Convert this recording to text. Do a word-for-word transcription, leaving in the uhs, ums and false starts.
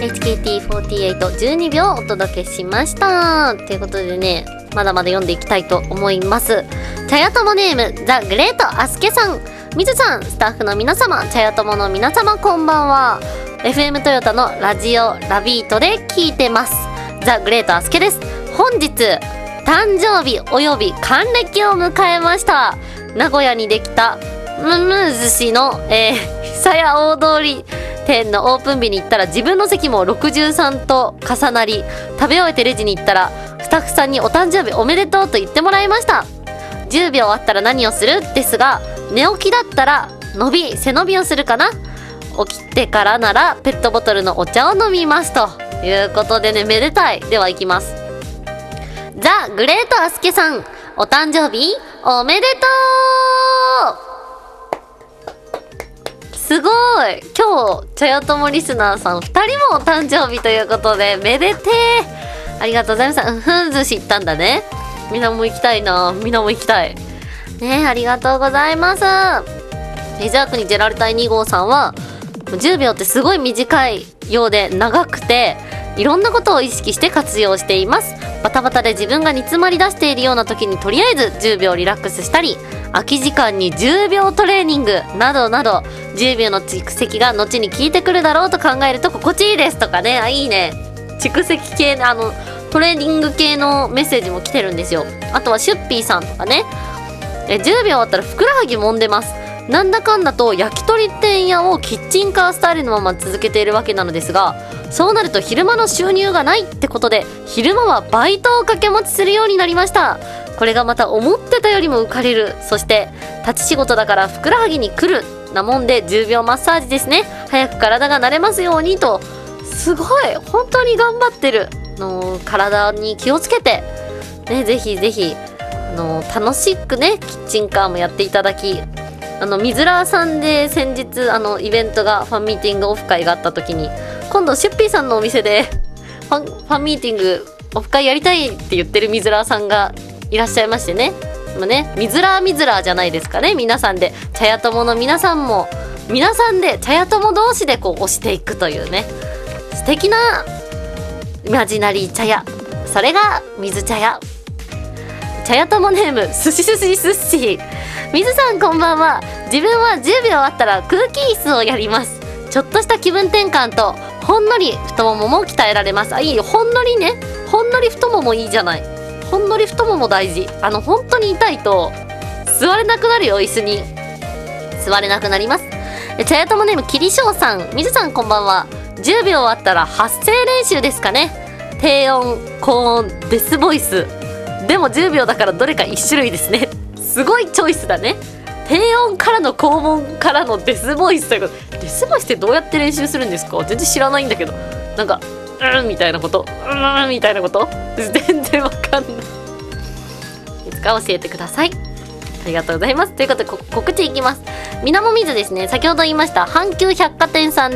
エイチケーティーフォーティーエイトじゅうにびょうお届けしました。ということでね、まだまだ読んでいきたいと思います。茶屋友ネームザ・グレートアスケさん、みずさん、スタッフの皆様、茶屋友の皆様、こんばんは。 エフエム トヨタのラジオラビートで聞いてます。ザ・グレートアスケです。本日誕生日および還暦を迎えました。名古屋にできたムム寿司の、えー、久屋大通り店のオープン日に行ったら、自分の席もろくじゅうさんと重なり、食べ終えてレジに行ったらスタッフさんにお誕生日おめでとうと言ってもらいました。じゅうびょうあったら何をするですが、寝起きだったら伸び背伸びをするかな。起きてからならペットボトルのお茶を飲みますということでね、めでたい。では行きます。ザ・グレートアスケさん、お誕生日おめでとう。すごい。今日茶屋友リスナーさんふたりもお誕生日ということで、めでてー。ありがとうございました。うんふん寿司行ったんだね。みんなも行きたいな。みんなも行きたいね。ありがとうございます。レジャークにジェラルタイに号さんは、じゅうびょうってすごい短いようで長くて、いろんなことを意識して活用しています。バタバタで自分が煮詰まり出しているような時にとりあえずじゅうびょうリラックスしたり、空き時間にじゅうびょうトレーニングなどなど、じゅうびょうの蓄積が後に効いてくるだろうと考えると心地いいですとかね。あ、いいね。蓄積系、あのトレーニング系のメッセージも来てるんですよ。あとはシュッピーさんとかね。えじゅうびょうあったらふくらはぎ揉んでます。なんだかんだと焼き鳥店屋をキッチンカースタイルのまま続けているわけなのですが、そうなると昼間の収入がないってことで、昼間はバイトを掛け持ちするようになりました。これがまた思ってたよりも浮かれる。そして立ち仕事だからふくらはぎに来るなもんでじゅうびょうマッサージですね。早く体が慣れますようにと。すごい本当に頑張ってるの。体に気をつけてね、ぜひぜひあの楽しくね、キッチンカーもやっていただき、あのミズラーさんで先日あのイベントがファンミーティングオフ会があった時に、今度シュッピーさんのお店でファン、ファンミーティングオフ会やりたいって言ってるミズラーさんがいらっしゃいましてね。もうね、ミズラーミズラーじゃないですかね。皆さんで茶屋友の皆さんも皆さんで茶屋友同士でこう推していくというね、素敵なイマジナリー茶屋、それが水茶屋。茶屋友ネームすしすしすっしー、水さんこんばんは。自分はじゅうびょうあったら空気椅子をやります。ちょっとした気分転換とほんのり太ももも鍛えられます。あ、いいよ、ほんのりね。ほんのり太ももいいじゃない。ほんのり太もも大事。あの本当に痛いと座れなくなるよ。椅子に座れなくなります。茶屋友ネームきりしょうさん、水さんこんばんは。じゅうびょうあったら発声練習ですかね。低音、高音、デスボイス。でもじゅうびょうだからどれかいち種類ですね。すごいチョイスだね。低音からの高音からのデスボイスということ。デスボイスってどうやって練習するんですか？全然知らないんだけど。なんかうんみたいなこと、うんみたいなこと、全然わかんない。いつか教えてください。ありがとうございます。ということでこ告知いきます。みなもみずですね、先ほど言いました阪急百貨店さん